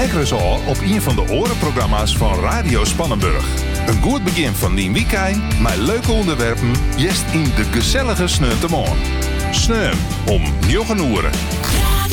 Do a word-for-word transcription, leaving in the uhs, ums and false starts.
luisteren ze al op een van de orenprogramma's van Radio Spannenburg. Een goed begin van die weekend met leuke onderwerpen, jest in de gezellige Sneuntemoorn. Sneun om negen uur.